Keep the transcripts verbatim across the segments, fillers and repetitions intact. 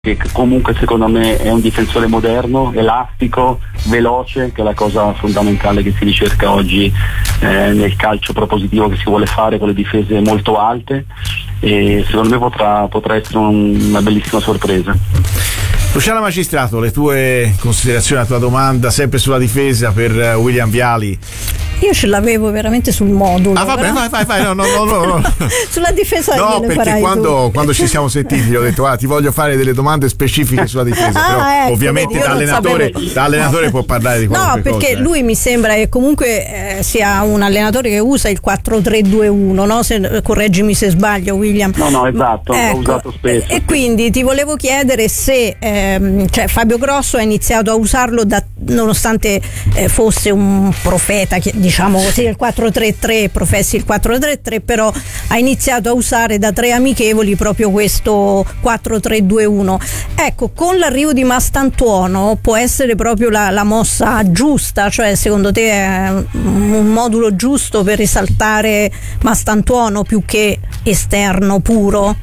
che comunque secondo me è un difensore moderno, elastico, veloce, che è la cosa fondamentale che si ricerca oggi eh, nel calcio propositivo che si vuole fare, con le difese molto alte, e secondo me potrà, potrà essere un, una bellissima sorpresa. Luciano Magistrato, le tue considerazioni, la tua domanda sempre sulla difesa per William Viali. Io ce l'avevo veramente sul modulo. Ah vabbè, vai, vai, vai, no, no, no, no, no. Sulla difesa no, gliele perché farai quando, tu. quando ci siamo sentiti gli ho detto ah, ti voglio fare delle domande specifiche sulla difesa, ah, però ecco, ovviamente da allenatore, da allenatore può parlare di qualunque no, perché cosa, lui eh. mi sembra che comunque eh, sia un allenatore che usa il quattro tre due uno, no? Se, correggimi se sbaglio, William. No, no, esatto, ecco, l'ho usato spesso. E quindi ti volevo chiedere se ehm, cioè Fabio Grosso ha iniziato a usarlo da, nonostante eh, fosse un profeta, diciamo così, il quattro tre tre, professi il quattro tre tre, però ha iniziato a usare da tre amichevoli proprio questo quattro tre due uno. Ecco, con l'arrivo di Mastantuono può essere proprio la, la mossa giusta, cioè secondo te è un modulo giusto per risaltare Mastantuono più che esterno puro?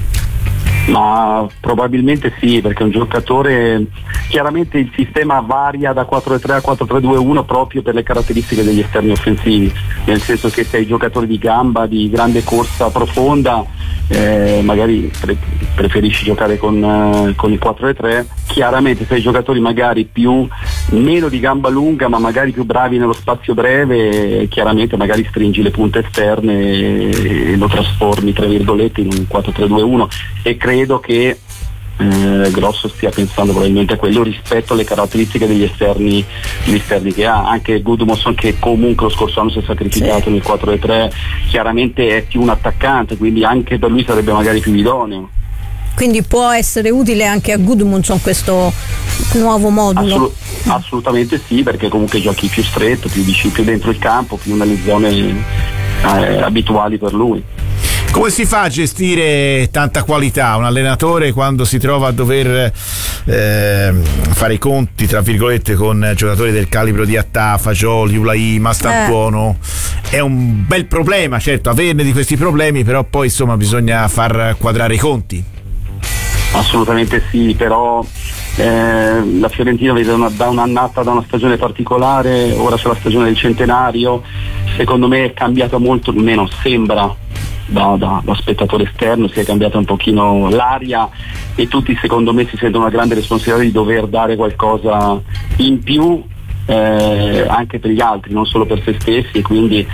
Ma probabilmente sì, perché un giocatore, chiaramente il sistema varia da quattro tre tre a quattro tre due uno proprio per le caratteristiche degli esterni offensivi, nel senso che sei giocatori di gamba, di grande corsa profonda, eh, magari pre- preferisci giocare con, eh, con il quattro tre tre. Chiaramente sei giocatori magari più meno di gamba lunga, ma magari più bravi nello spazio breve, chiaramente magari stringi le punte esterne e, e lo trasformi tra virgolette in un quattro tre due uno, e credo che eh, Grosso stia pensando probabilmente a quello rispetto alle caratteristiche degli esterni, gli esterni che ha. Anche Gudmundsson, che comunque lo scorso anno si è sacrificato sì. nel quattro tre tre, chiaramente è più un attaccante, quindi anche per lui sarebbe magari più idoneo. Quindi può essere utile anche a Gudmundsson questo nuovo modulo? Assolut- assolutamente sì, perché comunque giochi più stretto, più vicino, più dentro il campo, più nelle zone eh, abituali per lui. Come si fa a gestire tanta qualità un allenatore quando si trova a dover eh, fare i conti tra virgolette con giocatori del calibro di Attà, Fagioli, Ulai, Mastantuono? Eh. È un bel problema, certo, averne di questi problemi, però poi insomma bisogna far quadrare i conti. Assolutamente sì, però eh, la Fiorentina vede una, da un'annata, da una stagione particolare, ora c'è la stagione del centenario, secondo me è cambiata molto, almeno sembra da, da, da spettatore esterno, si è cambiata un pochino l'aria e tutti secondo me si sentono una grande responsabilità di dover dare qualcosa in più eh, anche per gli altri, non solo per se stessi, e quindi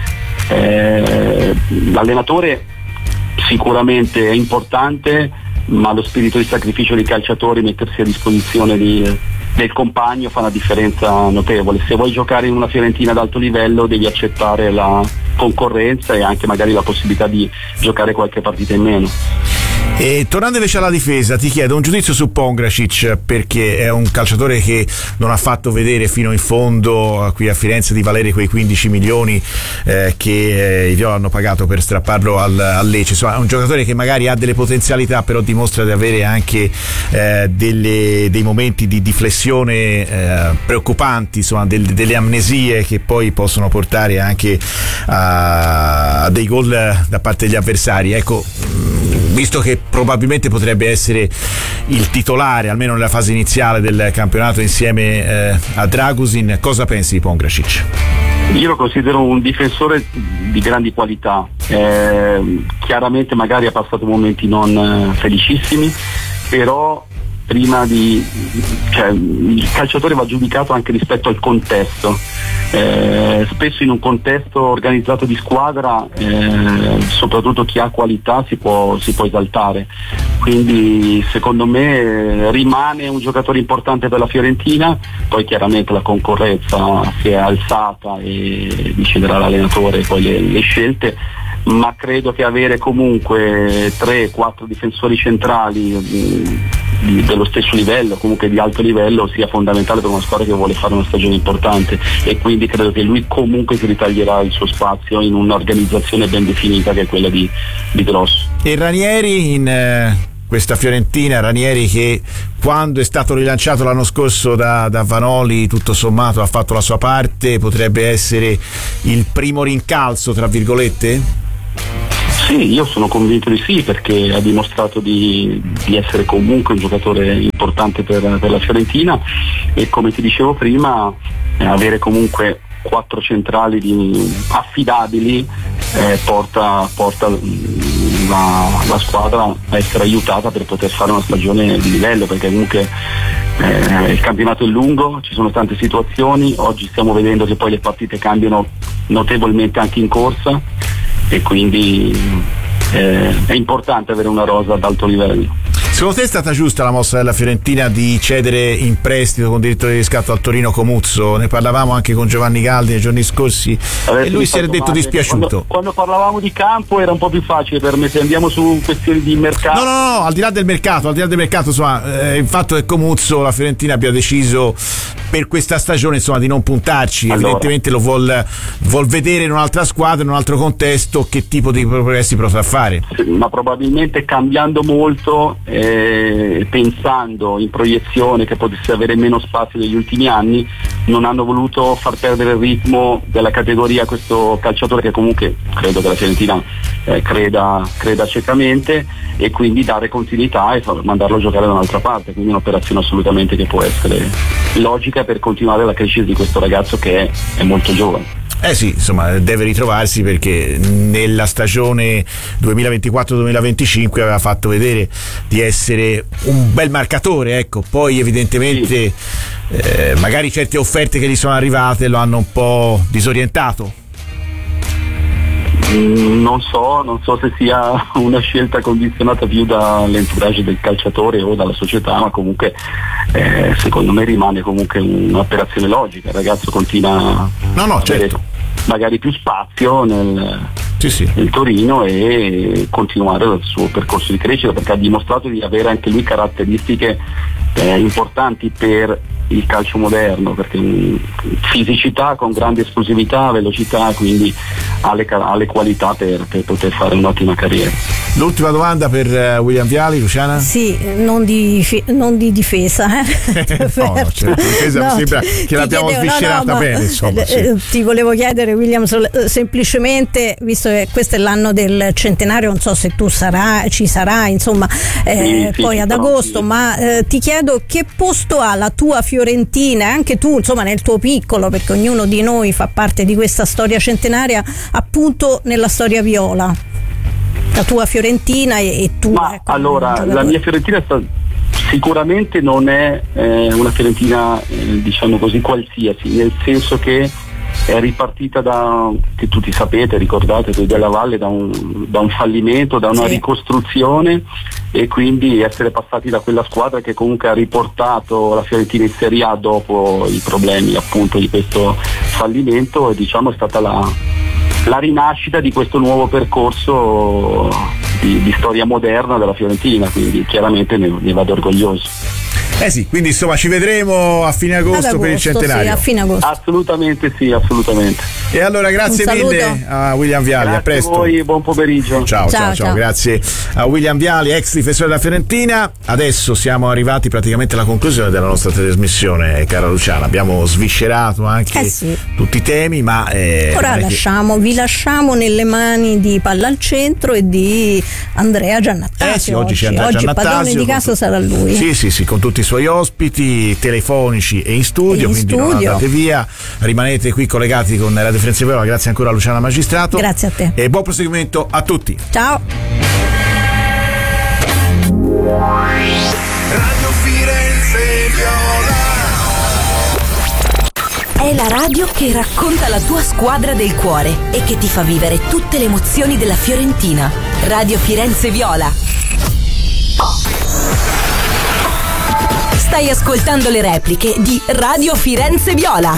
eh, l'allenatore sicuramente è importante, ma lo spirito di sacrificio dei calciatori, mettersi a disposizione di, del compagno, fa una differenza notevole. Se vuoi giocare in una Fiorentina ad alto livello devi accettare la concorrenza e anche magari la possibilità di giocare qualche partita in meno. E tornando invece alla difesa, ti chiedo un giudizio su Pongracic, perché è un calciatore che non ha fatto vedere fino in fondo qui a Firenze di valere quei quindici milioni eh, che eh, i Viola hanno pagato per strapparlo al, al Lecce. Insomma, è un giocatore che magari ha delle potenzialità, però dimostra di avere anche eh, delle, dei momenti di, di flessione eh, preoccupanti, insomma, del, delle amnesie che poi possono portare anche a, a dei gol da parte degli avversari. Ecco, visto che probabilmente potrebbe essere il titolare almeno nella fase iniziale del campionato insieme eh, a Dragusin, cosa pensi di Pongracic? Io lo considero un difensore di grandi qualità, eh, chiaramente magari ha passato momenti non eh, felicissimi, però prima di, cioè, il calciatore va giudicato anche rispetto al contesto, eh, spesso in un contesto organizzato di squadra eh, soprattutto chi ha qualità si può, si può esaltare, quindi secondo me rimane un giocatore importante per la Fiorentina, poi chiaramente la concorrenza si è alzata e deciderà l'allenatore poi le, le scelte, ma credo che avere comunque tre quattro difensori centrali mh, dello stesso livello, comunque di alto livello, sia fondamentale per una squadra che vuole fare una stagione importante, e quindi credo che lui comunque si ritaglierà il suo spazio in un'organizzazione ben definita che è quella di, di Grosso. E Ranieri in eh, questa Fiorentina, Ranieri che quando è stato rilanciato l'anno scorso da, da Vanoli tutto sommato ha fatto la sua parte, potrebbe essere il primo rincalzo tra virgolette? Sì, io sono convinto di sì, perché ha dimostrato di, di essere comunque un giocatore importante per, per la Fiorentina, e come ti dicevo prima, eh, avere comunque quattro centrali di, affidabili eh, porta, porta la, la squadra a essere aiutata per poter fare una stagione di livello, perché comunque eh, il campionato è lungo, ci sono tante situazioni, oggi stiamo vedendo che poi le partite cambiano notevolmente anche in corsa, e quindi eh, è importante avere una rosa ad alto livello. Secondo te è stata giusta la mossa della Fiorentina di cedere in prestito con diritto di riscatto al Torino Comuzzo? Ne parlavamo anche con Giovanni Caldi nei giorni scorsi. Adesso e lui si era detto male. dispiaciuto. Quando, quando parlavamo di campo era un po' più facile per me, se andiamo su questioni di mercato. No, no, no, no, al di là del mercato, al di là del mercato, insomma, eh, il fatto che Comuzzo, la Fiorentina abbia deciso per questa stagione, insomma, di non puntarci, allora, evidentemente lo vuol, vuol vedere in un'altra squadra, in un altro contesto, che tipo di progressi potrà fare. Sì, ma probabilmente cambiando molto, eh, pensando in proiezione che potesse avere meno spazio degli ultimi anni, non hanno voluto far perdere il ritmo della categoria a questo calciatore, che comunque credo che la Fiorentina eh, creda, creda ciecamente, e quindi dare continuità e far, mandarlo a giocare da un'altra parte, quindi un'operazione assolutamente che può essere logica per continuare la crescita di questo ragazzo che è, è molto giovane. Eh sì, insomma, deve ritrovarsi, perché nella stagione duemilaventiquattro duemilaventicinque aveva fatto vedere di essere un bel marcatore, ecco, poi evidentemente sì. eh, magari certe offerte che gli sono arrivate lo hanno un po' disorientato. Non so, non so se sia una scelta condizionata più dall'entourage del calciatore o dalla società, ma comunque eh, secondo me rimane comunque un'operazione logica. Il ragazzo continua no, no, a avere certo. magari più spazio nel, sì, sì. nel Torino, e continuare il suo percorso di crescita, perché ha dimostrato di avere anche lui caratteristiche eh, importanti per il calcio moderno, perché um, fisicità con grande esplosività, velocità, quindi ha le, ha le qualità per, per poter fare un'ottima carriera. L'ultima domanda per uh, William Viali, Luciana? Sì, non di, non di difesa, eh? no, no, cioè, difesa no, mi sembra ti, che l'abbiamo chiedevo, sviscerata no, no, bene, insomma, eh, sì. Ti volevo chiedere, William, semplicemente, visto che questo è l'anno del centenario, non so se tu sarà, ci sarai, insomma, eh, sì, poi sì, ad agosto, sì. ma eh, ti chiedo che posto ha la tua Fiorentina, anche tu, insomma, nel tuo piccolo, perché ognuno di noi fa parte di questa storia centenaria, appunto nella storia viola, la tua Fiorentina e, e tu. Ma ecco, allora, la mia Fiorentina sta, sicuramente non è eh, una Fiorentina eh, diciamo così qualsiasi, nel senso che è ripartita da, che tutti sapete, ricordate, della Valle, da un, da un fallimento, da una sì. ricostruzione, e quindi essere passati da quella squadra che comunque ha riportato la Fiorentina in Serie A dopo i problemi appunto di questo fallimento, e diciamo è stata la, la rinascita di questo nuovo percorso di, di storia moderna della Fiorentina, quindi chiaramente ne, ne vado orgoglioso. Eh sì, quindi insomma ci vedremo a fine agosto, agosto per il centenario. Sì, a fine agosto. Assolutamente sì, assolutamente. E allora grazie mille a William Viali, grazie a presto. A voi, buon pomeriggio. Ciao, ciao, ciao, ciao, ciao, grazie a William Viali, ex difensore della Fiorentina. Adesso siamo arrivati praticamente alla conclusione della nostra trasmissione, cara Luciana. Abbiamo sviscerato anche eh sì. tutti i temi, ma eh, ora lasciamo, che... vi lasciamo nelle mani di Palla al Centro e di Andrea Giannattasio. Eh sì, oggi, oggi, c'è Andrea oggi Giannattasio, padrone di casa sarà lui. Sì, sì, sì, con tutti i suoi ospiti telefonici e in studio, e in quindi studio. Non andate via, rimanete qui collegati con Radio Firenze Viola. Grazie ancora a Luciana Magistrato. Grazie a te. E buon proseguimento a tutti. Ciao. Radio Firenze Viola. È la radio che racconta la tua squadra del cuore e che ti fa vivere tutte le emozioni della Fiorentina. Radio Firenze Viola. Stai ascoltando le repliche di Radio Firenze Viola.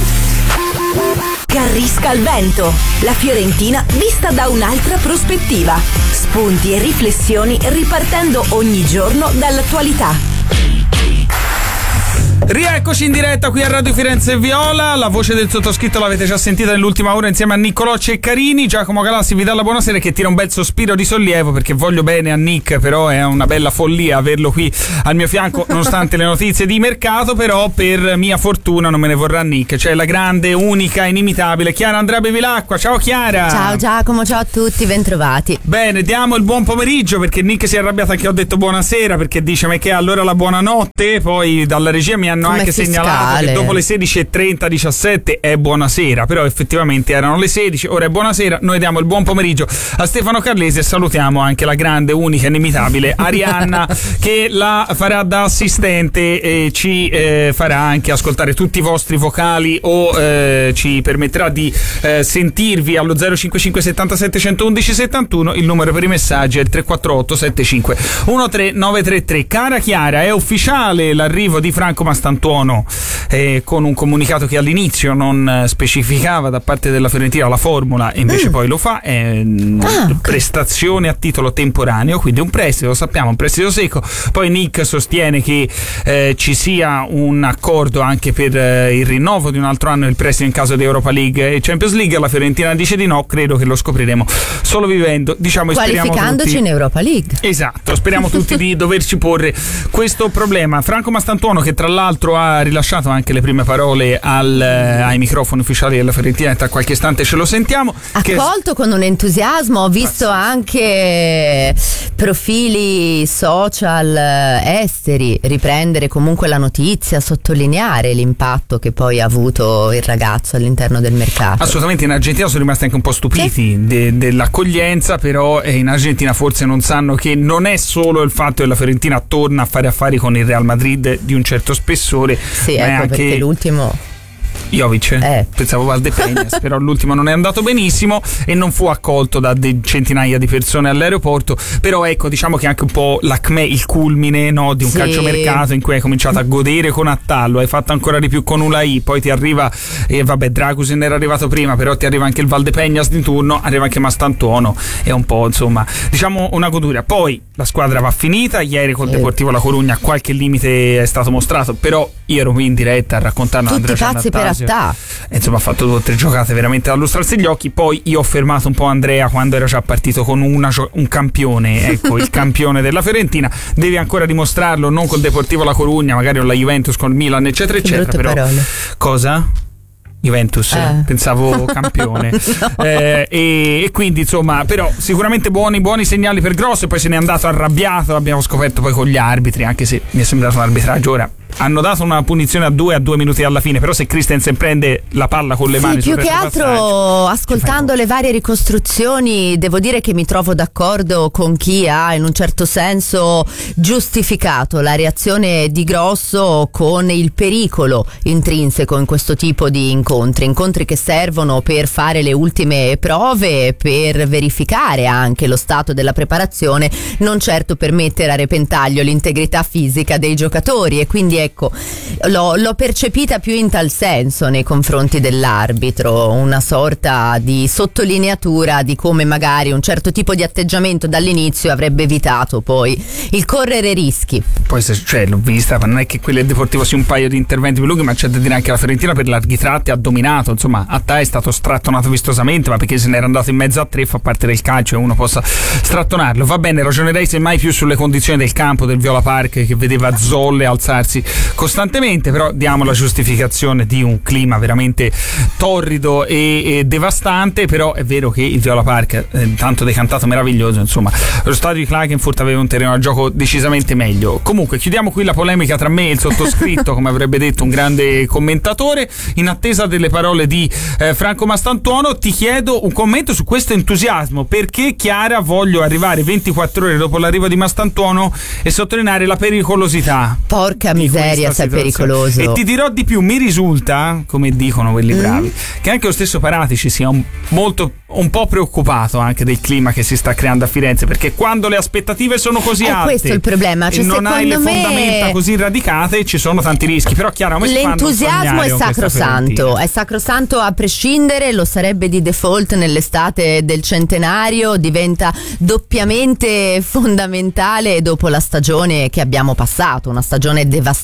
Carrisca al vento, la Fiorentina vista da un'altra prospettiva. Spunti e riflessioni ripartendo ogni giorno dall'attualità. Rieccoci in diretta qui a Radio Firenze Viola. La voce del sottoscritto l'avete già sentita nell'ultima ora insieme a Niccolò Ceccarini. Giacomo Galassi vi dà la buonasera, che tira un bel sospiro di sollievo perché voglio bene a Nick, però è una bella follia averlo qui al mio fianco nonostante le notizie di mercato. Però per mia fortuna non me ne vorrà Nick, c'è la grande, unica, inimitabile Chiara Andrea Bevilacqua. Ciao Chiara. Ciao Giacomo, ciao a tutti, bentrovati. Bene, diamo il buon pomeriggio perché Nick si è arrabbiato che ho detto buonasera, perché dice ma che allora la buonanotte. Poi dalla regia mi hanno Come anche fiscale. segnalato che dopo le sedici e trenta diciassette è buonasera, però effettivamente erano le sedici, ora è buonasera. Noi diamo il buon pomeriggio a Stefano Carlesi e salutiamo anche la grande, unica, inimitabile Arianna che la farà da assistente e ci eh, farà anche ascoltare tutti i vostri vocali o eh, ci permetterà di eh, sentirvi allo zero cinquantacinque settantasette centoundici settantuno. Il numero per i messaggi è il tre quattro otto sette cinque uno tre nove tre tre. Cara Chiara, è ufficiale l'arrivo di Franco Mastantuono eh, con un comunicato che all'inizio non eh, specificava da parte della Fiorentina la formula e invece mm. poi lo fa. È ah, okay. prestazione a titolo temporaneo, quindi un prestito, lo sappiamo, un prestito secco. Poi Nick sostiene che eh, ci sia un accordo anche per eh, il rinnovo di un altro anno del prestito in caso di Europa League e Champions League. La Fiorentina dice di no, credo che lo scopriremo solo vivendo, diciamo, e speriamo qualificandoci tutti, in Europa League. esatto, speriamo tutti di doverci porre questo problema. Franco Mastantuono, che tra l'altro ha rilasciato anche le prime parole al, ai microfoni ufficiali della Fiorentina, tra qualche istante ce lo sentiamo, accolto che... con un entusiasmo. Ho visto anche profili social esteri riprendere comunque la notizia, sottolineare l'impatto che poi ha avuto il ragazzo all'interno del mercato. Assolutamente, in Argentina sono rimasti anche un po' stupiti sì. de, dell'accoglienza, però in Argentina forse non sanno che non è solo il fatto che la Fiorentina torna a fare affari con il Real Madrid di un certo spessore, sì, ma ecco, anche perché l'ultimo Jovic, eh. pensavo Valdepeñas, però l'ultimo non è andato benissimo e non fu accolto da de- centinaia di persone all'aeroporto. Però ecco, diciamo che anche un po' l'acme, il culmine, no, di un sì. calciomercato in cui hai cominciato a godere con Attallo, hai fatto ancora di più con Ulai, poi ti arriva e eh, vabbè, Dragusin era arrivato prima, però ti arriva anche il Valdepeñas di turno, arriva anche Mastantuono, è un po', insomma, diciamo una goduria. Poi la squadra va finita, ieri col sì. Deportivo La Corugna qualche limite è stato mostrato, però io ero qui in diretta a raccontarlo a Andrea tutti pazzi per Attallo. E insomma ha fatto due o tre giocate veramente da lustrarsi gli occhi. Poi io ho fermato un po' Andrea quando era già partito con una, un campione, ecco, il campione della Fiorentina. Deve ancora dimostrarlo, non col Deportivo La Corugna, magari con la Juventus, col Milan, eccetera che eccetera, però parole. Cosa? Juventus, eh. pensavo campione. no. eh, e, e quindi insomma, però sicuramente buoni buoni segnali per Grosso. E poi se n'è andato arrabbiato, abbiamo scoperto poi con gli arbitri, anche se mi è sembrato un arbitraggio. Ora hanno dato una punizione a due a due minuti alla fine, però se Christensen prende la palla con le sì, mani più sul che altro ascoltando le varie ricostruzioni devo dire che mi trovo d'accordo con chi ha in un certo senso giustificato la reazione di Grosso con il pericolo intrinseco in questo tipo di incontri incontri che servono per fare le ultime prove, per verificare anche lo stato della preparazione, non certo per mettere a repentaglio l'integrità fisica dei giocatori. E quindi ecco, l'ho, l'ho percepita più in tal senso nei confronti dell'arbitro, una sorta di sottolineatura di come magari un certo tipo di atteggiamento dall'inizio avrebbe evitato poi il correre rischi. Poi se, cioè, l'ho vista, ma non è che quello del Deportivo sia un paio di interventi più lunghi, ma c'è da dire anche la Fiorentina per larghi tratti ha dominato, insomma Attà è stato strattonato vistosamente, ma perché se n'era andato in mezzo a tre, fa parte del calcio e uno possa strattonarlo. Va bene, ragionerei semmai più sulle condizioni del campo del Viola Park, che vedeva zolle alzarsi costantemente, però diamo la giustificazione di un clima veramente torrido e, e devastante. Però è vero che il Viola Park, eh, tanto decantato meraviglioso, insomma lo stadio di Klagenfurt aveva un terreno a gioco decisamente meglio. Comunque chiudiamo qui la polemica tra me e il sottoscritto, come avrebbe detto un grande commentatore. In attesa delle parole di eh, Franco Mastantuono, ti chiedo un commento su questo entusiasmo, perché Chiara voglio arrivare ventiquattro ore dopo l'arrivo di Mastantuono e sottolineare la pericolosità. Porca miseria, sei pericoloso. E ti dirò di più, mi risulta, come dicono quelli bravi, mm. che anche lo stesso Paratici sia un, molto un po' preoccupato anche del clima che si sta creando a Firenze, perché quando le aspettative sono così è alte, questo il problema, cioè, e non hai le fondamenta me... così radicate, ci sono tanti rischi. Però chiaro, l'entusiasmo è sacrosanto, è sacrosanto a prescindere, lo sarebbe di default nell'estate del centenario, diventa doppiamente fondamentale dopo la stagione che abbiamo passato, una stagione devastante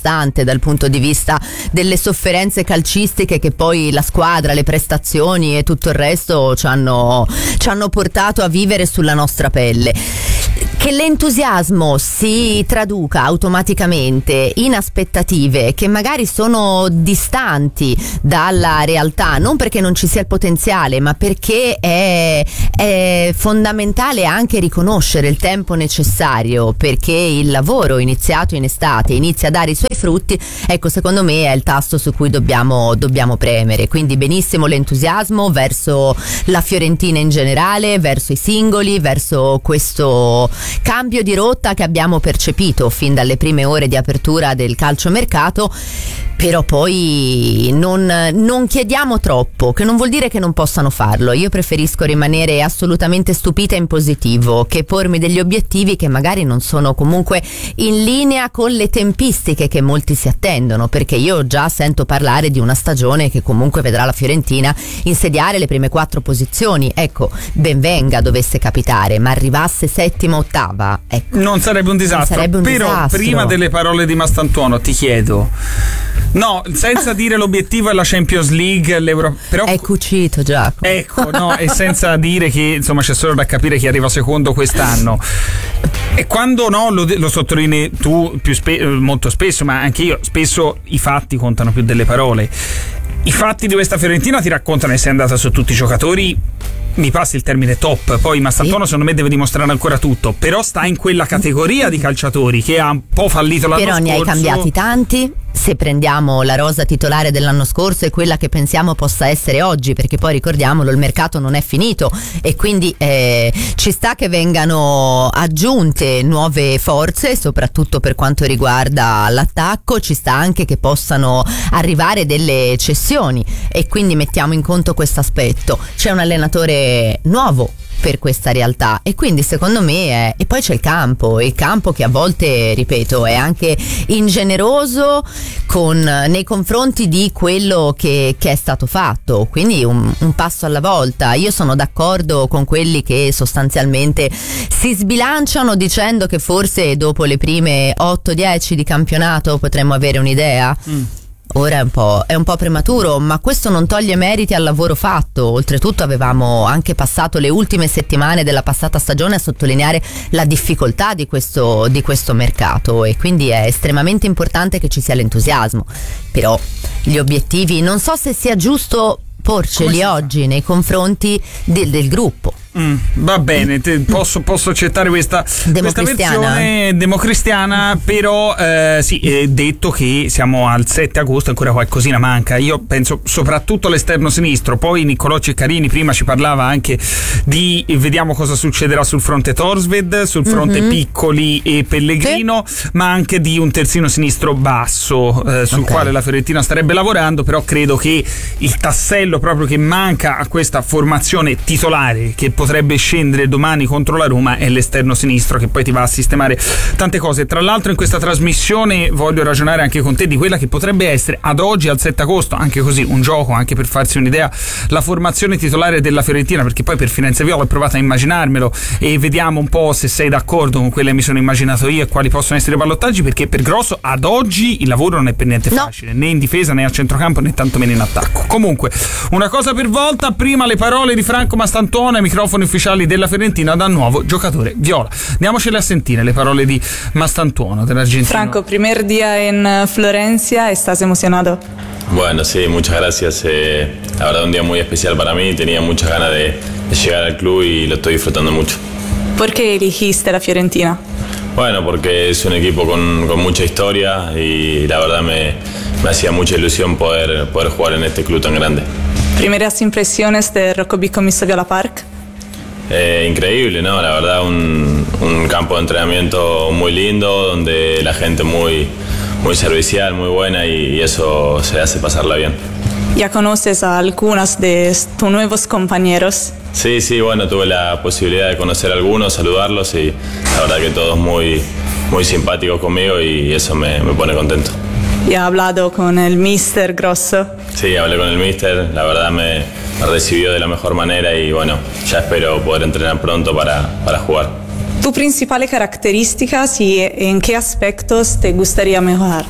devastante dal punto di vista delle sofferenze calcistiche che poi la squadra, le prestazioni e tutto il resto ci hanno, ci hanno portato a vivere sulla nostra pelle. Che l'entusiasmo si traduca automaticamente in aspettative che magari sono distanti dalla realtà, non perché non ci sia il potenziale, ma perché è, è fondamentale anche riconoscere il tempo necessario perché il lavoro iniziato in estate inizia a dare i suoi frutti. Ecco, secondo me è il tasto su cui dobbiamo, dobbiamo premere. Quindi benissimo l'entusiasmo verso la Fiorentina in generale, verso i singoli, verso questo cambio di rotta che abbiamo percepito fin dalle prime ore di apertura del calciomercato. Però poi non, non chiediamo troppo, che non vuol dire che non possano farlo. Io preferisco rimanere assolutamente stupita in positivo che pormi degli obiettivi che magari non sono comunque in linea con le tempistiche che molti si attendono, perché io già sento parlare di una stagione che comunque vedrà la Fiorentina insediare le prime quattro posizioni. Ecco, ben venga dovesse capitare, ma arrivasse settima, ottava, ecco, non sarebbe un disastro. Sarebbe un Però disastro. Prima delle parole di Mastantuono ti chiedo, no, senza dire l'obiettivo è la Champions League, l'Euro, però è cucito, Giacomo. ecco, no, e senza dire che insomma c'è solo da capire chi arriva secondo quest'anno. E quando no, lo, lo sottolinei tu più spe- molto spesso, ma anche io spesso, i fatti contano più delle parole. I fatti di questa Fiorentina ti raccontano, e sei andata su tutti i giocatori, mi passi il termine top, poi Mastantuono sì, secondo me deve dimostrare ancora tutto, però sta in quella categoria di calciatori che ha un po' fallito l'anno però scorso. Però ne hai cambiati tanti. Se prendiamo la rosa titolare dell'anno scorso e quella che pensiamo possa essere oggi, perché poi ricordiamolo, il mercato non è finito e quindi eh, ci sta che vengano aggiunte nuove forze, soprattutto per quanto riguarda l'attacco. Ci sta anche che possano arrivare delle cessioni e quindi mettiamo in conto questo aspetto. C'è un allenatore nuovo per questa realtà e quindi secondo me è, e poi c'è il campo il campo che a volte, ripeto, è anche ingeneroso con, nei confronti di quello che, che è stato fatto, quindi un, un passo alla volta. Io sono d'accordo con quelli che sostanzialmente si sbilanciano dicendo che forse dopo le prime otto dieci di campionato potremmo avere un'idea. mm. Ora è un po', è un po' prematuro, ma questo non toglie meriti al lavoro fatto. Oltretutto avevamo anche passato le ultime settimane della passata stagione a sottolineare la difficoltà di questo, di questo mercato e quindi è estremamente importante che ci sia l'entusiasmo. Però gli obiettivi non so se sia giusto porceli oggi nei confronti del, del gruppo. Mm, va bene, te, posso, posso accettare questa, questa versione democristiana, però eh, sì, è detto che siamo al sette agosto, ancora qualcosina manca. Io penso soprattutto all'esterno sinistro, poi Niccolò Ceccarini prima ci parlava anche di vediamo cosa succederà sul fronte Torsved, sul fronte mm-hmm. Piccoli e Pellegrino, sì, ma anche di un terzino sinistro basso eh, sul okay. quale la Fiorentina starebbe lavorando. Però credo che il tassello proprio che manca a questa formazione titolare che potrebbe scendere domani contro la Roma è l'esterno sinistro, che poi ti va a sistemare tante cose. Tra l'altro in questa trasmissione voglio ragionare anche con te di quella che potrebbe essere ad oggi, al sette agosto, anche così un gioco, anche per farsi un'idea, la formazione titolare della Fiorentina, perché poi per Firenze Viola ho provato a immaginarmelo e vediamo un po' se sei d'accordo con quelle che mi sono immaginato io e quali possono essere i ballottaggi, perché per Grosso ad oggi il lavoro non è per niente facile, no, né in difesa né a centrocampo né tantomeno in attacco. Comunque una cosa per volta, prima le parole di Franco Mastantuono ai microfoni ufficiali della Fiorentina dal nuovo giocatore viola. Andiamocele a sentire le parole di Mastantuono, dell'argentino. Franco, primer día en Florencia, ¿estás emocionado? Bueno, sí, muchas gracias. Eh, la verdad, un día muy especial para mí. Tenía muchas ganas de, de llegar al club y lo estoy disfrutando mucho. ¿Por qué elegiste la Fiorentina? Bueno, porque es un equipo con, con mucha historia y la verdad me, me hacía mucha ilusión poder, poder jugar en este club tan grande. ¿Primeras impresiones de Rocco Bicomiso Viola Park? Eh, increíble, ¿no? La verdad, un, un campo de entrenamiento muy lindo, donde la gente muy, muy servicial, muy buena y, y eso se hace pasarla bien. ¿Ya conoces a algunos de tus nuevos compañeros? Sí, sí, bueno, tuve la posibilidad de conocer a algunos, saludarlos y la verdad que todos muy, muy simpáticos conmigo y eso me, me pone contento. ¿Y has hablado con el mister Grosso? Sí, hablé con el mister, la verdad me, me recibió de la mejor manera y bueno, ya espero poder entrenar pronto para, para jugar. ¿Tu principales características y en qué aspectos te gustaría mejorar?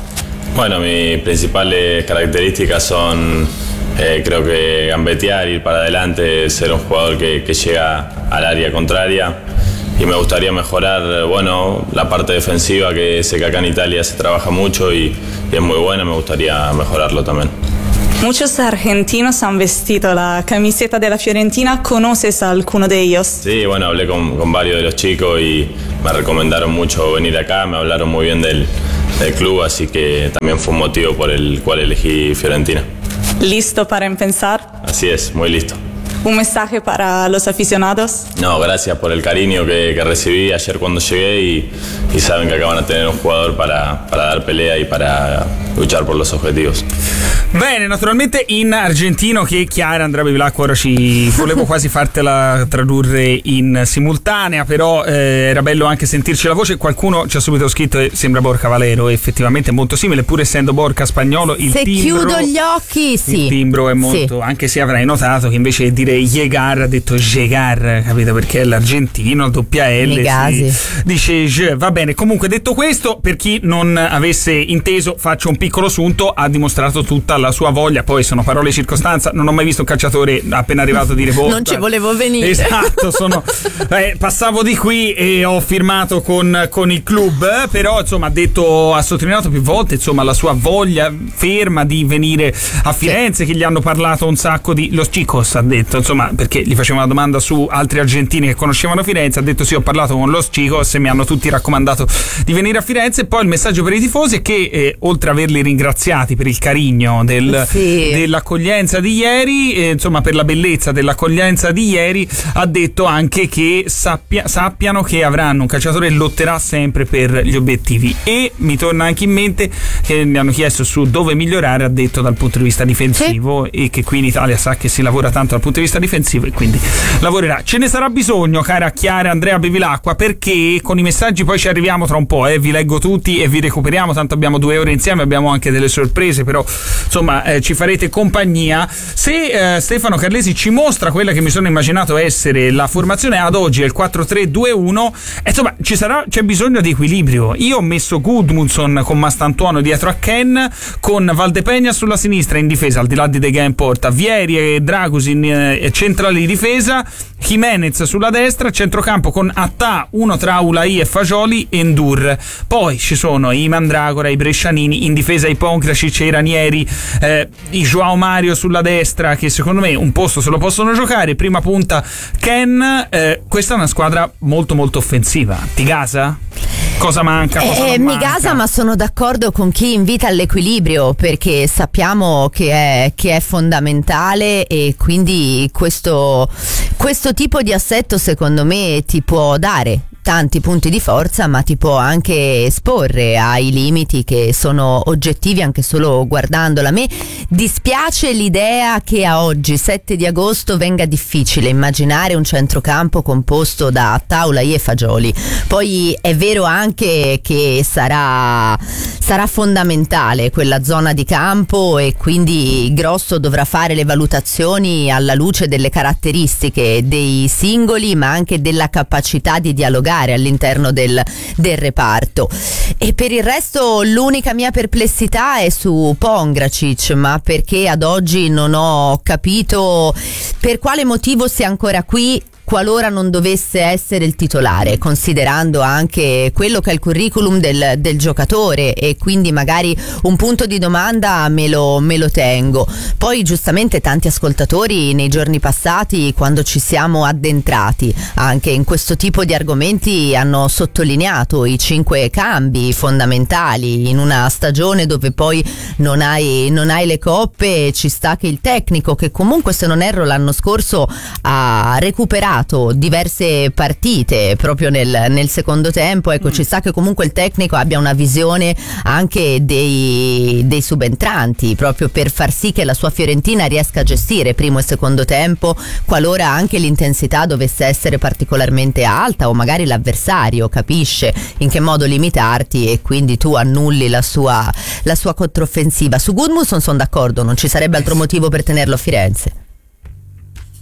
Bueno, mis principales características son, eh, creo que gambetear, ir para adelante, ser un jugador que, que llega al área contraria. Y me gustaría mejorar, bueno, la parte defensiva, que sé que acá en Italia se trabaja mucho y, y es muy buena, me gustaría mejorarlo también. Muchos argentinos han vestido la camiseta de la Fiorentina. ¿Conoces a alguno de ellos? Sí, bueno, hablé con, con varios de los chicos y me recomendaron mucho venir acá, me hablaron muy bien del, del club, así que también fue un motivo por el cual elegí Fiorentina. ¿Listo para empezar? Así es, muy listo. ¿Un mensaje para los aficionados? No, gracias por el cariño que, che recibí ayer cuando llegué y, y saben que acá van a tener un jugador para, para dar pelea y para luchar por los objetivos. Bene, naturalmente in argentino, che Chiara Andrea Bevilacqua ora ci volevo quasi fartela tradurre in simultanea, però eh, era bello anche sentirci la voce. Qualcuno ci ha subito scritto e sembra Borca Valero, effettivamente è molto simile, pur essendo Borca spagnolo il se timbro, chiudo gli occhi sì, il timbro è molto, sì. Anche se avrai notato che invece di dire Llegar ha detto Llegar, capito, perché è l'argentino, il doppia L si dice J. Va bene, comunque detto questo, per chi non avesse inteso faccio un piccolo sunto, ha dimostrato tutta la sua voglia, poi sono parole circostanza, non ho mai visto un calciatore appena arrivato dire boh, non ci volevo venire, esatto, sono eh, passavo di qui e ho firmato con, con il club, però insomma ha detto, ha sottolineato più volte insomma la sua voglia ferma di venire a Firenze, che gli hanno parlato un sacco di Los Chicos, ha detto, insomma, perché gli facevo una domanda su altri argentini che conoscevano Firenze, ha detto sì, ho parlato con Los Chicos e mi hanno tutti raccomandato di venire a Firenze. Poi il messaggio per i tifosi è che eh, oltre a averli ringraziati per il carigno del, sì. dell'accoglienza di ieri, eh, insomma per la bellezza dell'accoglienza di ieri, ha detto anche che sappia, sappiano che avranno un calciatore che lotterà sempre per gli obiettivi. E mi torna anche in mente che mi hanno chiesto su dove migliorare, ha detto dal punto di vista difensivo, sì. E che qui in Italia sa che si lavora tanto dal punto di vista difensivo e quindi lavorerà. Ce ne sarà bisogno, cara Chiara Andrea Bevilacqua, perché con i messaggi poi ci arriviamo tra un po', eh, vi leggo tutti e vi recuperiamo, tanto abbiamo due ore insieme, abbiamo anche delle sorprese, però insomma eh, ci farete compagnia. Se eh, Stefano Carlesi ci mostra quella che mi sono immaginato essere la formazione ad oggi, è il quattro tre due uno, eh, insomma ci sarà, c'è bisogno di equilibrio. Io ho messo Gudmundsson con Mastantuono dietro a Ken, con Valdepegna sulla sinistra in difesa, al di là di De Gea in porta, Vieri e Dragusin eh, centrali di difesa, Jimenez sulla destra, centrocampo con Attà, uno tra Ulai e Fagioli e Ndur. Poi ci sono i Mandragora, i Brescianini, in difesa i Pongracic e i Ranieri, eh, i Joao Mario sulla destra, che secondo me un posto se lo possono giocare, prima punta Ken. Eh, questa è una squadra molto molto offensiva. Ti gasa? Cosa manca? Cosa eh, non mi manca? gasa, ma sono d'accordo con chi invita all'equilibrio, perché sappiamo che è, che è fondamentale, e quindi questo, questo tipo di assetto secondo me ti può dare tanti punti di forza, ma ti può anche esporre ai limiti che sono oggettivi anche solo guardandola. A me dispiace l'idea che a oggi, sette di agosto, venga difficile immaginare un centrocampo composto da Ulai e Fagioli. Poi è vero anche che sarà, sarà fondamentale quella zona di campo, e quindi Grosso dovrà fare le valutazioni alla luce delle caratteristiche dei singoli, ma anche della capacità di dialogare all'interno del, del reparto. E per il resto l'unica mia perplessità è su Pongracic, ma perché ad oggi non ho capito per quale motivo sia ancora qui qualora non dovesse essere il titolare, considerando anche quello che è il curriculum del, del giocatore, e quindi magari un punto di domanda me lo, me lo tengo. Poi giustamente tanti ascoltatori nei giorni passati, quando ci siamo addentrati anche in questo tipo di argomenti, hanno sottolineato i cinque cambi fondamentali in una stagione dove poi non hai, non hai le coppe. Ci sta che il tecnico, che comunque se non erro l'anno scorso ha recuperato diverse partite proprio nel, nel secondo tempo, ecco, mm. ci sta che comunque il tecnico abbia una visione anche dei, dei subentranti, proprio per far sì che la sua Fiorentina riesca a gestire primo e secondo tempo, qualora anche l'intensità dovesse essere particolarmente alta, o magari l'avversario capisce in che modo limitarti e quindi tu annulli la sua, la sua controffensiva. Su Gudmundsson sono d'accordo, non ci sarebbe altro motivo per tenerlo a Firenze.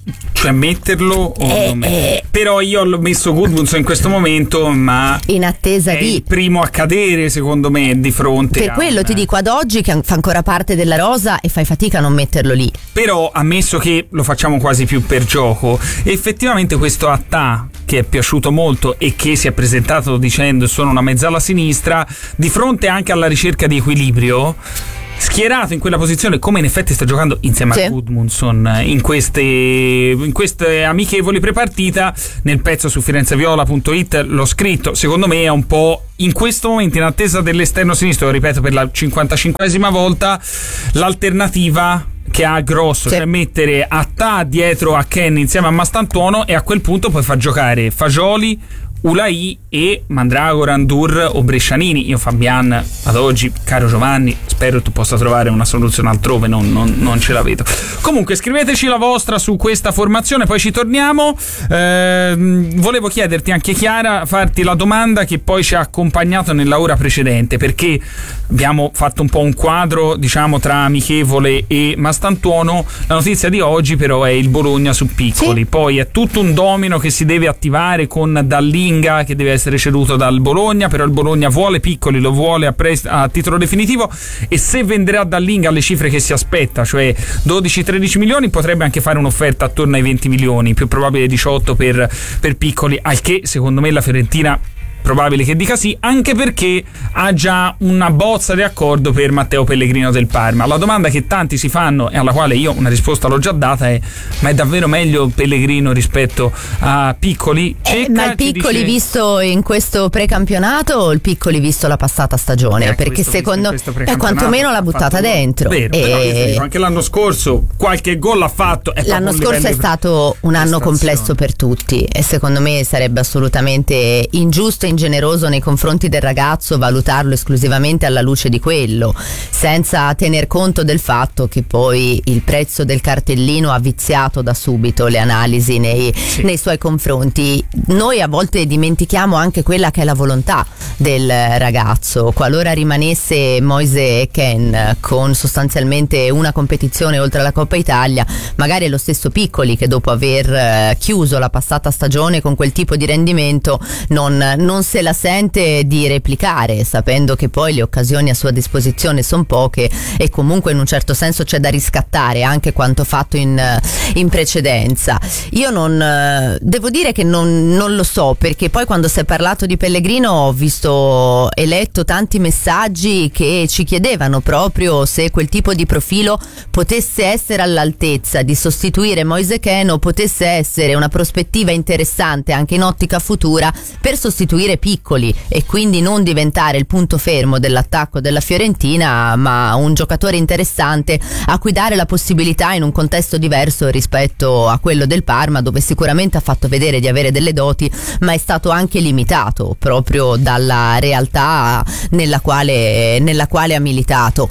cioè metterlo o eh, non metterlo? Eh, però io l'ho messo Gudmundsson in questo momento, ma in attesa è di il primo a cadere secondo me di fronte per a quello un... ti dico ad oggi che fa ancora parte della rosa e fai fatica a non metterlo lì. Però ammesso che lo facciamo quasi più per gioco, effettivamente questo Attah, che è piaciuto molto e che si è presentato dicendo sono una mezzala sinistra, di fronte anche alla ricerca di equilibrio, schierato in quella posizione come in effetti sta giocando insieme sì. a Gudmundsson in queste, in queste amichevoli prepartita. Nel pezzo su firenzeviola punto it l'ho scritto, secondo me è un po' in questo momento, in attesa dell'esterno sinistro, lo ripeto per la cinquantacinquesima volta, l'alternativa che ha Grosso, sì. cioè mettere Attah dietro a Ken insieme a Mastantuono, e a quel punto poi fa giocare Fagioli, Ulai e Mandragora, Ndur o Brescianini. Io Fabian ad oggi, caro Giovanni, spero tu possa trovare una soluzione altrove, non, non, non ce la vedo. Comunque scriveteci la vostra su questa formazione, poi ci torniamo. eh, volevo chiederti anche, Chiara, farti la domanda che poi ci ha accompagnato nella ora precedente, perché abbiamo fatto un po' un quadro, diciamo, tra Amichevole e Mastantuono. La notizia di oggi però è il Bologna su Piccoli, sì. poi è tutto un domino che si deve attivare con Dallinga che deve essere ceduto dal Bologna, però il Bologna vuole Piccoli, lo vuole a, pre- a titolo definitivo, e se venderà Dallinga alle cifre che si aspetta, cioè dodici tredici milioni, potrebbe anche fare un'offerta attorno ai venti milioni, più probabile diciotto per, per Piccoli, al che secondo me la Fiorentina probabile che dica sì, anche perché ha già una bozza di accordo per Matteo Pellegrino del Parma. La domanda che tanti si fanno e alla quale io una risposta l'ho già data è: ma è davvero meglio Pellegrino rispetto a Piccoli? Eh, ma il Piccoli dice... visto in questo precampionato o il Piccoli visto la passata stagione? Eh, perché secondo me quantomeno l'ha buttata dentro. Vero, e... però, anche l'anno scorso qualche gol l'ha fatto. L'anno scorso è stato un anno complesso per tutti e secondo me sarebbe assolutamente ingiusto e ingeneroso nei confronti del ragazzo valutarlo esclusivamente alla luce di quello, senza tener conto del fatto che poi il prezzo del cartellino ha viziato da subito le analisi nei, sì. nei suoi confronti. Noi a volte dimentichiamo anche quella che è la volontà del ragazzo. Qualora rimanesse Moise e Ken con sostanzialmente una competizione oltre alla Coppa Italia, magari è lo stesso Piccoli che dopo aver chiuso la passata stagione con quel tipo di rendimento non, non se la sente di replicare, sapendo che poi le occasioni a sua disposizione sono poche e comunque in un certo senso c'è da riscattare anche quanto fatto in, in precedenza. Io non devo dire che non, non lo so, perché poi quando si è parlato di Pellegrino ho visto e letto tanti messaggi che ci chiedevano proprio se quel tipo di profilo potesse essere all'altezza di sostituire Moise Kean o potesse essere una prospettiva interessante anche in ottica futura per sostituire Piccoli e quindi non diventare il punto fermo dell'attacco della Fiorentina, ma un giocatore interessante a cui dare la possibilità in un contesto diverso rispetto a quello del Parma, dove sicuramente ha fatto vedere di avere delle doti, ma è stato anche limitato proprio dalla realtà nella quale, nella quale ha militato.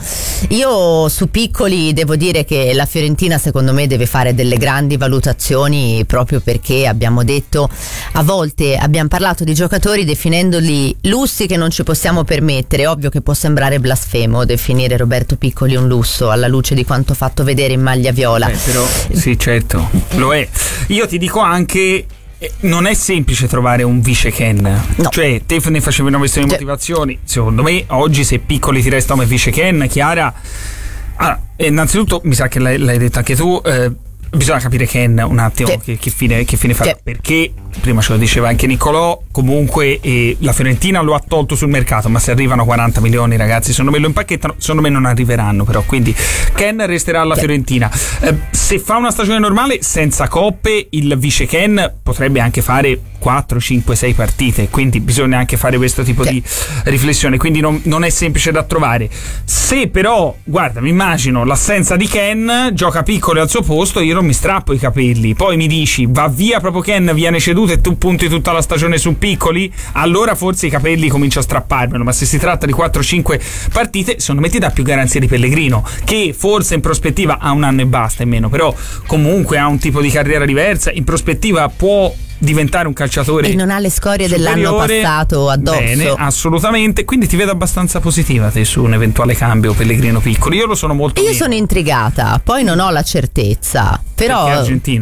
Io su Piccoli devo dire che la Fiorentina secondo me deve fare delle grandi valutazioni, proprio perché abbiamo detto, a volte abbiamo parlato di giocatori definendoli lussi che non ci possiamo permettere. Ovvio che può sembrare blasfemo definire Roberto Piccoli un lusso alla luce di quanto fatto vedere in maglia viola. Eh, però sì, certo, lo è. Io ti dico anche, non è semplice trovare un vice Ken, no. Cioè te ne facevi una questione di motivazioni. Secondo me oggi se Piccoli ti resta come vice Ken, Chiara, ah, innanzitutto mi sa che l'hai, l'hai detto anche tu, eh, bisogna capire Ken un attimo sì. che, che fine, che fine farà, sì. Perché prima ce lo diceva anche Niccolò, comunque eh, la Fiorentina lo ha tolto sul mercato, ma se arrivano quaranta milioni ragazzi secondo me lo impacchettano, secondo me non arriveranno però, quindi Ken resterà alla sì. Fiorentina. Eh, se fa una stagione normale senza coppe, il vice Ken potrebbe anche fare quattro, cinque, sei partite, quindi bisogna anche fare questo tipo sì. di riflessione, quindi non, non è semplice da trovare. Se però, guarda, mi immagino l'assenza di Ken, gioca Piccoli al suo posto, io non mi strappo i capelli, poi mi dici va via proprio Ken, viene ceduto e tu punti tutta la stagione su Piccoli, allora forse i capelli comincio a strapparmelo, ma se si tratta di quattro cinque partite secondo me ti dà più garanzie di Pellegrino, che forse in prospettiva ha un anno e basta e meno, però comunque ha un tipo di carriera diversa, in prospettiva può diventare un calciatore e non ha le scorie superiore. Dell'anno passato addosso. Bene, assolutamente, quindi ti vedo abbastanza positiva te su un eventuale cambio Pellegrino Piccoli. Io lo sono molto io meno. Sono intrigata, poi non ho la certezza, però perché è argentino.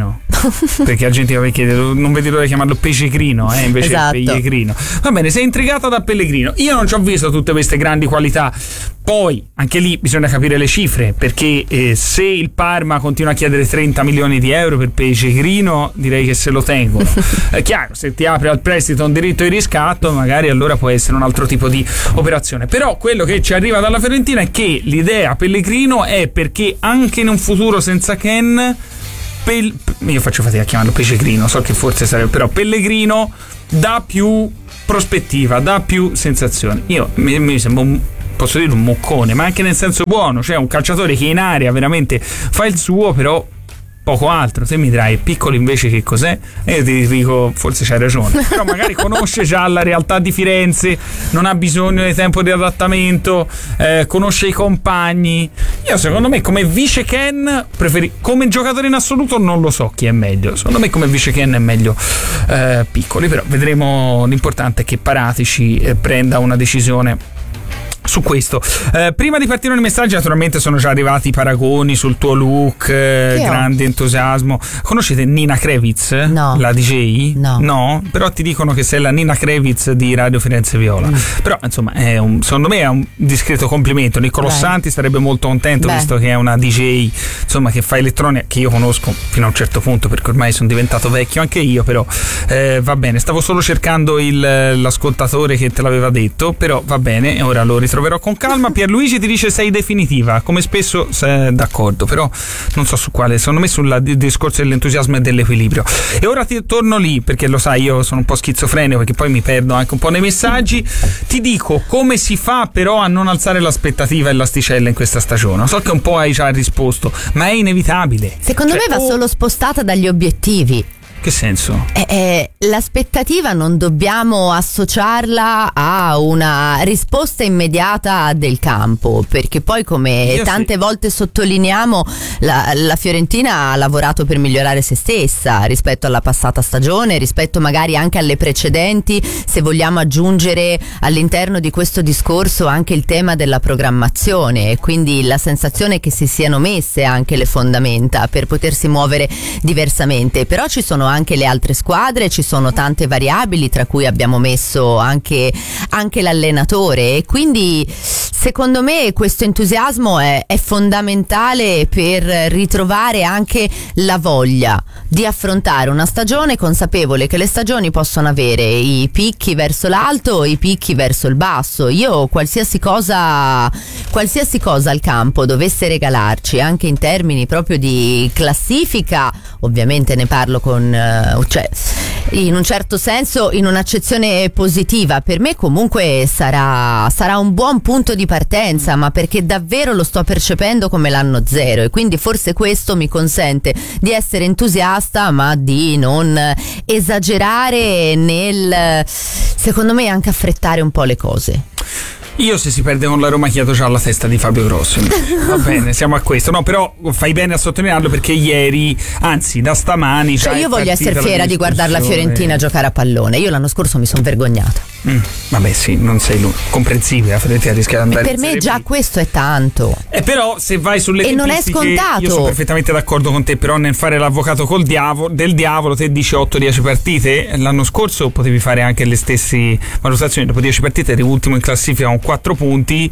perché Argentina perché non vedi l'ora di chiamarlo Pellegrino, eh, invece esatto. è Pellegrino. Va bene, sei intrigato da Pellegrino. Io non ci ho visto tutte queste grandi qualità. Poi anche lì bisogna capire le cifre, perché eh, se il Parma continua a chiedere trenta milioni di euro per Pellegrino, direi che se lo tengono. È chiaro, se ti apre al prestito un diritto di riscatto, magari allora può essere un altro tipo di operazione. Però quello che ci arriva dalla Fiorentina è che l'idea Pellegrino è perché anche in un futuro senza Ken, Pel- io faccio fatica a chiamarlo Pellegrino, so che forse sarebbe, però Pellegrino dà più prospettiva, dà più sensazioni. Io mi, mi sembra un, posso dire un moccone, ma anche nel senso buono, cioè un calciatore che in area veramente fa il suo, però poco altro. Se mi dirai piccolo invece che cos'è, e io ti dico forse c'hai ragione, però magari conosce già la realtà di Firenze, non ha bisogno di tempo di adattamento, eh, conosce i compagni. Io secondo me come vice Ken preferi, come giocatore in assoluto non lo so chi è meglio, secondo me come vice Ken è meglio eh, piccoli, però vedremo. L'importante è che Paratici eh, prenda una decisione su questo. Eh, prima di partire con i messaggi, naturalmente sono già arrivati i paragoni sul tuo look, eh, grande entusiasmo. Conoscete Nina Krevitz? No. La D J? No. No? Però ti dicono che sei la Nina Krevitz di Radio Firenze Viola. Mm. Però insomma è un, secondo me è un discreto complimento. Niccolò Beh. Santi sarebbe molto contento, Beh. visto che è una D J insomma che fa elettronica, che io conosco fino a un certo punto perché ormai sono diventato vecchio anche io, però eh, va bene, stavo solo cercando il, l'ascoltatore che te l'aveva detto, però va bene, ora lo ritroverò con calma. Pierluigi ti dice sei definitiva, come spesso sei d'accordo, però non so su quale, secondo me sul discorso dell'entusiasmo e dell'equilibrio. E ora ti torno lì, perché lo sai, io sono un po' schizofrenico, perché poi mi perdo anche un po' nei messaggi. Ti dico come si fa però a non alzare l'aspettativa e l'asticella in questa stagione. So che un po' hai già risposto, ma è inevitabile. Secondo cioè, me va oh... solo spostata dagli obiettivi. Che senso? Eh, eh, l'aspettativa non dobbiamo associarla a una risposta immediata del campo, perché poi come Io tante sì. volte sottolineiamo la, la Fiorentina ha lavorato per migliorare se stessa rispetto alla passata stagione, rispetto magari anche alle precedenti, se vogliamo aggiungere all'interno di questo discorso anche il tema della programmazione, quindi la sensazione che si siano messe anche le fondamenta per potersi muovere diversamente. Però ci sono anche le altre squadre, ci sono tante variabili tra cui abbiamo messo anche, anche l'allenatore, e quindi secondo me questo entusiasmo è, è fondamentale per ritrovare anche la voglia di affrontare una stagione, consapevole che le stagioni possono avere i picchi verso l'alto e i picchi verso il basso. Io qualsiasi cosa qualsiasi cosa al campo dovesse regalarci, anche in termini proprio di classifica, ovviamente ne parlo con cioè in un certo senso in un'accezione positiva, per me comunque sarà sarà un buon punto di partenza, ma perché davvero lo sto percependo come l'anno zero, e quindi forse questo mi consente di essere entusiasta ma di non esagerare nel, secondo me, anche affrettare un po' le cose. Io se si perde con la Roma chiedo già la testa di Fabio Grosso. Va bene, siamo a questo. No, però fai bene a sottolinearlo, perché ieri, anzi da stamani, cioè io voglio essere fiera di guardare la Fiorentina giocare a pallone. Io l'anno scorso mi sono vergognata. Mm, vabbè sì, non sei lui, comprensibile, la Fiorentina rischia di andare. E per me già questo è tanto. E però se vai sulle e non è scontato. Io sono perfettamente d'accordo con te, però nel fare l'avvocato col diavolo, del diavolo, te dici otto dieci partite. L'anno scorso potevi fare anche le stesse valutazioni, dopo dieci partite eri ultimo in classifica con quattro punti.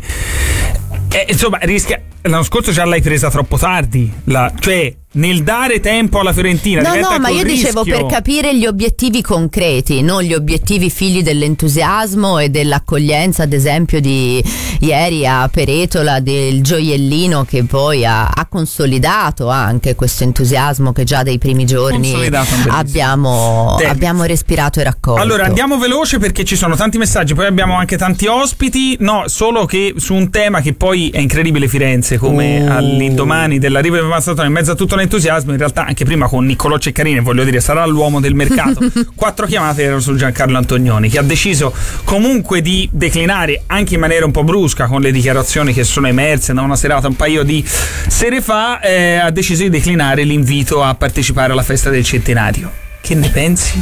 E, insomma, rischia. L'anno scorso già l'hai presa troppo tardi, la, cioè nel dare tempo alla Fiorentina. No, no, ma io rischio. dicevo per capire gli obiettivi concreti, non gli obiettivi figli dell'entusiasmo e dell'accoglienza, ad esempio di ieri a Peretola del gioiellino, che poi ha, ha consolidato anche questo entusiasmo che già dai primi giorni abbiamo, abbiamo respirato e raccolto. Allora andiamo veloce perché ci sono tanti messaggi, poi abbiamo anche tanti ospiti. No, solo che su un tema che poi è incredibile, Firenze, come uh. all'indomani dell'arrivo di Mazzatone, in mezzo a tutto l'entusiasmo, in realtà anche prima con Niccolò Ceccarini, voglio dire, sarà l'uomo del mercato. Quattro chiamate erano su Giancarlo Antonioni, che ha deciso comunque di declinare anche in maniera un po' brusca, con le dichiarazioni che sono emerse da una serata un paio di sere fa, eh, ha deciso di declinare l'invito a partecipare alla festa del centenario. Che ne pensi?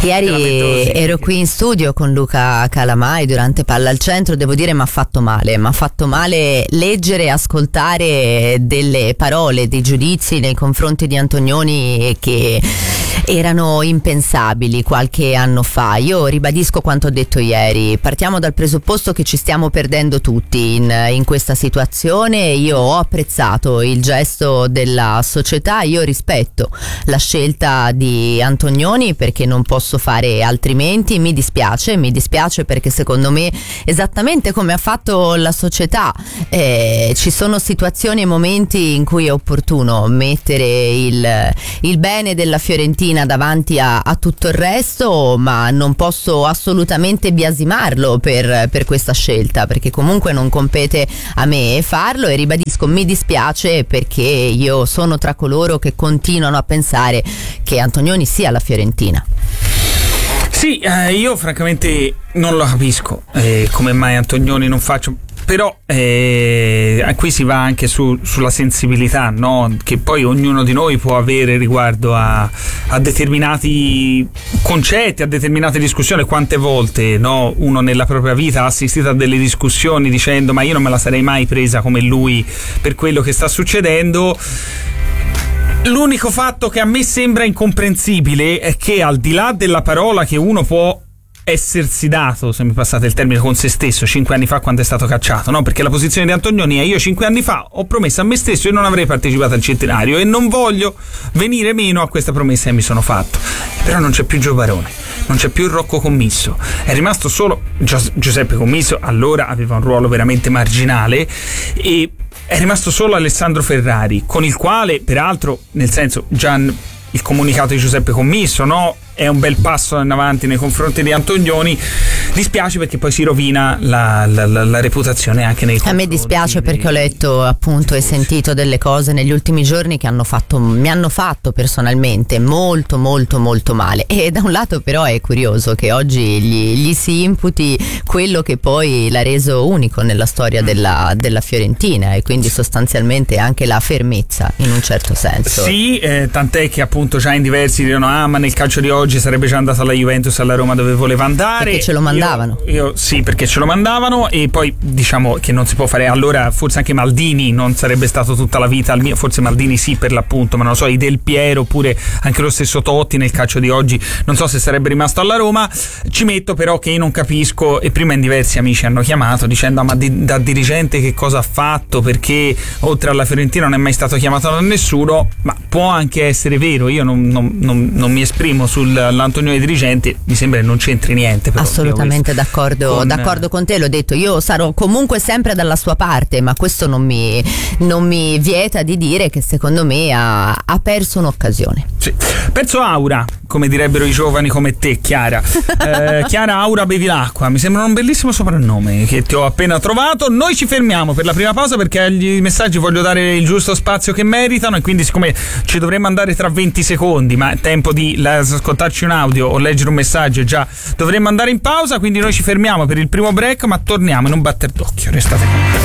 Ieri ero qui in studio con Luca Calamai durante Palla al Centro, devo dire mi ha fatto male, mi ha fatto male leggere e ascoltare delle parole, dei giudizi nei confronti di Antonioni che erano impensabili qualche anno fa. Io ribadisco quanto ho detto ieri, partiamo dal presupposto che ci stiamo perdendo tutti in, in questa situazione. Io ho apprezzato il gesto della società, io rispetto la scelta di Antonioni perché non posso fare altrimenti, mi dispiace, mi dispiace perché secondo me esattamente come ha fatto la società eh, ci sono situazioni e momenti in cui è opportuno mettere il, il bene della Fiorentina davanti a, a tutto il resto, ma non posso assolutamente biasimarlo per, per questa scelta perché comunque non compete a me farlo e ribadisco mi dispiace perché io sono tra coloro che continuano a pensare che Antonioni sia la Fiorentina. Sì, eh, io francamente non lo capisco eh, come mai Antonioni non faccio, però eh, qui si va anche su, sulla sensibilità, no? Che poi ognuno di noi può avere riguardo a, a determinati concetti, a determinate discussioni. Quante volte, no, uno nella propria vita ha assistito a delle discussioni dicendo ma io non me la sarei mai presa come lui per quello che sta succedendo. L'unico fatto che a me sembra incomprensibile è che al di là della parola che uno può essersi dato, se mi passate il termine, con se stesso cinque anni fa quando è stato cacciato, no? Perché la posizione di Antonioni è: io cinque anni fa ho promesso a me stesso e non avrei partecipato al centenario e non voglio venire meno a questa promessa che mi sono fatto. Però non c'è più Gio Barone, non c'è più Rocco Commisso, è rimasto solo Gio- Giuseppe Commisso, allora aveva un ruolo veramente marginale, e è rimasto solo Alessandro Ferrari, con il quale peraltro, nel senso, già il comunicato di Giuseppe Commisso, no, è un bel passo in avanti nei confronti di Antonioni. Dispiace perché poi si rovina la, la, la, la reputazione anche nei confronti. A me dispiace perché ho letto appunto e sentito delle cose negli ultimi giorni che hanno fatto, mi hanno fatto personalmente molto molto molto male, e da un lato però è curioso che oggi gli, gli si imputi quello che poi l'ha reso unico nella storia della, della Fiorentina, e quindi sostanzialmente anche la fermezza in un certo senso. Sì, eh, tant'è che appunto già in diversi dicono ah ma nel calcio di oggi sarebbe già andato alla Juventus, alla Roma dove voleva andare, perché ce lo mandavano. Io, io sì, perché ce lo mandavano, e poi diciamo che non si può fare. Allora forse anche Maldini non sarebbe stato tutta la vita al mio, forse Maldini sì per l'appunto, ma non lo so, i Del Piero oppure anche lo stesso Totti nel calcio di oggi non so se sarebbe rimasto alla Roma. Ci metto però che io non capisco, e prima in diversi amici hanno chiamato dicendo ah, ma di, da dirigente che cosa ha fatto, perché oltre alla Fiorentina non è mai stato chiamato da nessuno. Ma può anche essere vero, io non, non, non, non mi esprimo sull'Antonioni dirigente, mi sembra che non c'entri niente. Però, assolutamente d'accordo con... d'accordo con te, l'ho detto, io sarò comunque sempre dalla sua parte, ma questo non mi, non mi vieta di dire che secondo me ha, ha perso un'occasione. Sì. Perso aura, come direbbero i giovani come te, Chiara. eh, Chiara Aura Bevilacqua, mi sembra un bellissimo soprannome che ti ho appena trovato. Noi ci fermiamo per la prima pausa perché agli messaggi voglio dare il giusto spazio che meritano, e quindi siccome ci dovremmo andare tra venti secondi, ma è tempo di la, ascoltarci un audio o leggere un messaggio e già dovremmo andare in pausa, quindi noi ci fermiamo per il primo break, ma torniamo in un batter d'occhio. Restate con me.